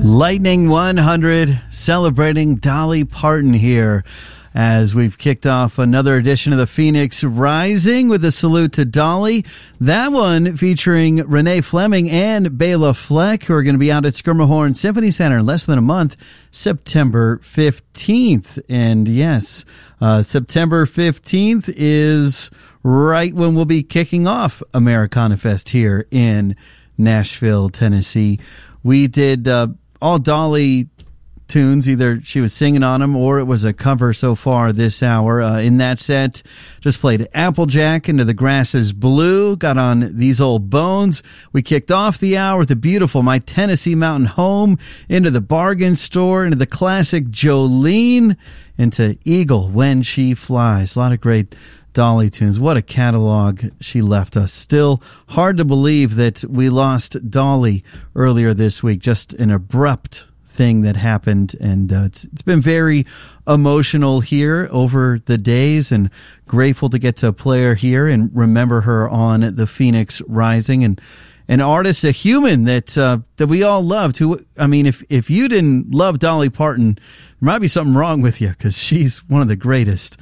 Lightning 100 celebrating Dolly Parton here as we've kicked off another edition of the Phoenix Rising with a salute to Dolly. That one featuring Renee Fleming and Bela Fleck, who are going to be out at Schermerhorn Symphony Center in less than a month, September 15th. And yes, September 15th is right when we'll be kicking off Americana Fest here in Nashville, Tennessee. We did all Dolly tunes. Either she was singing on them or it was a cover so far this hour. In that set, just played Applejack, Into the Grass is Blue, got on These Old Bones. We kicked off the hour with the beautiful My Tennessee Mountain Home, Into the Bargain Store, into the classic Jolene, into Eagle, When She Flies. A lot of great Dolly tunes. What a catalog she left us. Still hard to believe that we lost Dolly earlier this week. Just an abrupt thing that happened, and it's been very emotional here over the days, and grateful to get to play her here and remember her on the Phoenix Rising. And an artist, a human that we all loved. Who, I mean, if you didn't love Dolly Parton, there might be something wrong with you, because she's one of the greatest.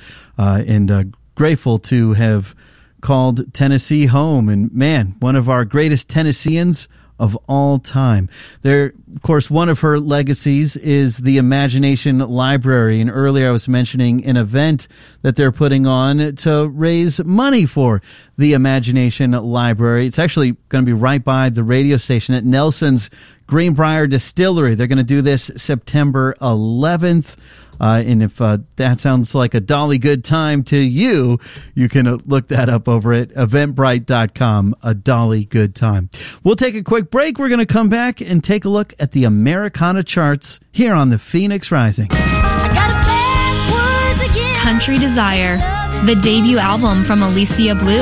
And grateful to have called Tennessee home, and man, one of our greatest Tennesseans of all time. There, of course, one of her legacies is the Imagination Library, and earlier I was mentioning an event that they're putting on to raise money for the Imagination Library. It's actually going to be right by the radio station at Nelson's Greenbrier Distillery. They're going to do this September 11th. And if that sounds like a Dolly good time to you, you can look that up over at eventbrite.com, a Dolly good time. We'll take a quick break. We're going to come back and take a look at the Americana charts here on the Phoenix Rising. Country Desire, the debut album from Alicia Blue.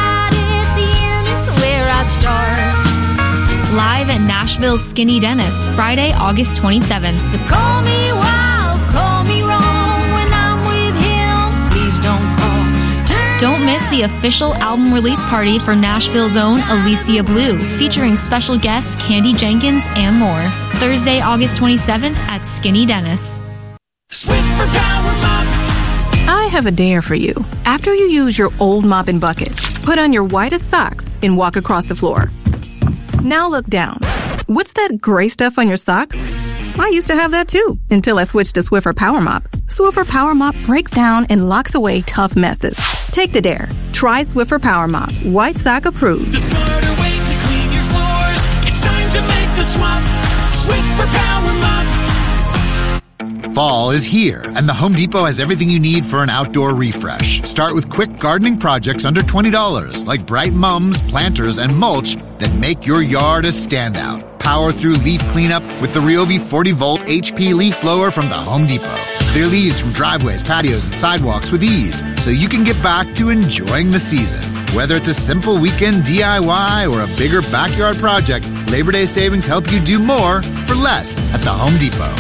Live at Nashville's Skinny Dennis, Friday, August 27th. So call me wild, call me wrong. When I'm with him, please don't call. Don't miss the official album release party for Nashville's own Alicia Blue, featuring special guests Candy Jenkins and more. Thursday, August 27th at Skinny Dennis. Swiffer Power Mop. I have a dare for you. After you use your old mop and bucket, put on your whitest socks and walk across the floor. Now look down. What's that gray stuff on your socks? I used to have that too, until I switched to Swiffer Power Mop. Swiffer Power Mop breaks down and locks away tough messes. Take the dare. Try Swiffer Power Mop. White sock approved. The smarter way to clean your floors. It's time to make the swap. Swiffer Power Mop. Fall is here, and the Home Depot has everything you need for an outdoor refresh. Start with quick gardening projects under $20, like bright mums, planters, and mulch that make your yard a standout. Power through leaf cleanup with the Ryobi 40-volt HP leaf blower from the Home Depot. Clear leaves from driveways, patios, and sidewalks with ease, so you can get back to enjoying the season. Whether it's a simple weekend DIY or a bigger backyard project, Labor Day savings help you do more for less at the Home Depot.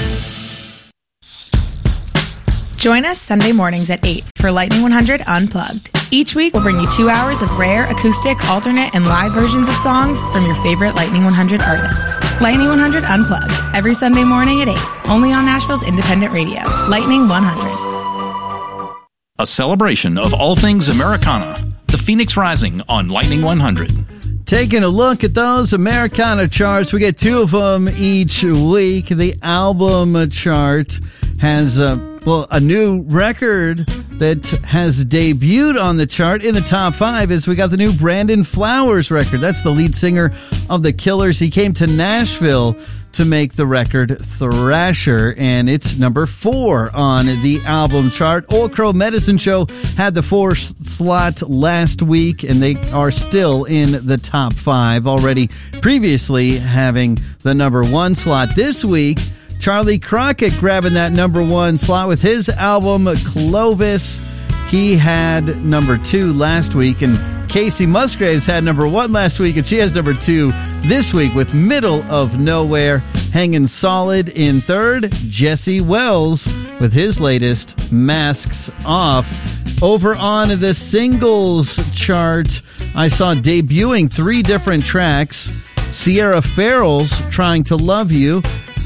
Join us Sunday mornings at 8 for Lightning 100 Unplugged. Each week, we'll bring you 2 hours of rare, acoustic, alternate, and live versions of songs from your favorite Lightning 100 artists. Lightning 100 Unplugged, every Sunday morning at 8, only on Nashville's independent radio. Lightning 100. A celebration of all things Americana. The Phoenix Rising on Lightning 100. Taking a look at those Americana charts, we get 2 of them each week. The album chart has a new record that has debuted on the chart in the top 5 is we got the new Brandon Flowers record. That's the lead singer of The Killers. He came to Nashville to make the record Thrasher, and it's number 4 on the album chart. Old Crow Medicine Show had the 4th slot last week, and they are still in the top 5, already previously having the number 1 slot. This week, Charlie Crockett grabbing that number 1 slot with his album Clovis. He had number 2 last week, and Casey Musgraves had number 1 last week, and she has number 2 this week with Middle of Nowhere. Hanging solid in 3rd, Jesse Wells with his latest Masks Off. Over on the singles chart, I saw debuting 3 different tracks. Sierra Farrell's Trying to Love You,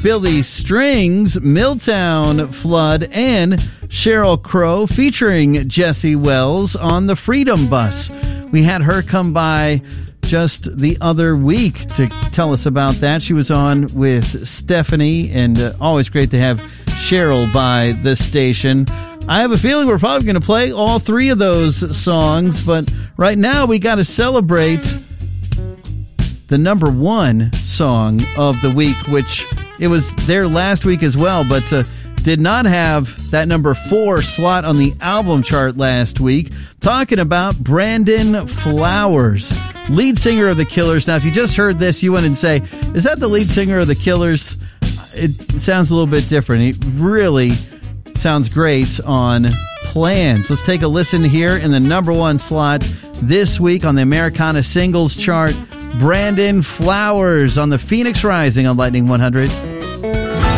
Billy Strings, Milltown Flood, and Sheryl Crow featuring Jesse Wells on the Freedom Bus. We had her come by just the other week to tell us about that. She was on with Stephanie, and always great to have Sheryl by the station. I have a feeling we're probably going to play all three of those songs, but right now we got to celebrate the number one song of the week, which it was there last week as well, but did not have that number 4 slot on the album chart last week. Talking about Brandon Flowers, lead singer of The Killers. Now, if you just heard this, you went and say, is that the lead singer of The Killers? It sounds a little bit different. It really sounds great on Plans. Let's take a listen here in the number 1 slot this week on the Americana Singles Chart. Brandon Flowers on the Phoenix Rising on Lightning 100.